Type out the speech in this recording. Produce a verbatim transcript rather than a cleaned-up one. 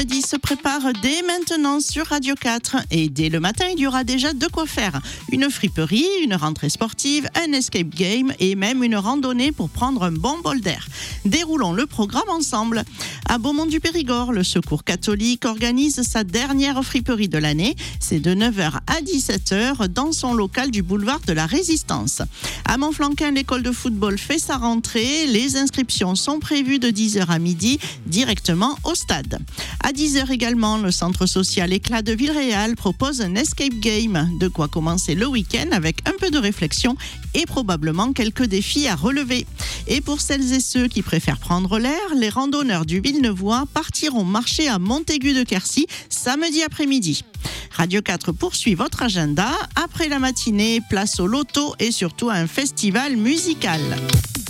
Jeudi se prépare dès maintenant sur Radio quatre et dès le matin il y aura déjà de quoi faire. Une friperie, une rentrée sportive, un escape game et même une randonnée pour prendre un bon bol d'air. Déroulons le programme ensemble. À Beaumont-du-Périgord, le Secours catholique organise sa dernière friperie de l'année. C'est de neuf heures à dix-sept heures dans son local du boulevard de la Résistance. À Montflanquin, l'école de football fait sa rentrée. Les inscriptions sont prévues de dix heures à midi directement au stade. À dix heures également, le centre social Éclat de Villeréal propose un escape game. De quoi commencer le week-end avec un peu de réflexion et probablement quelques défis à relever. Et pour celles et ceux qui préfèrent prendre l'air, les randonneurs du Villeneuvois partiront marcher à Montaigu-de-Quercy samedi après-midi. Radio quatre poursuit votre agenda. Après la matinée, place au loto et surtout à un festival musical.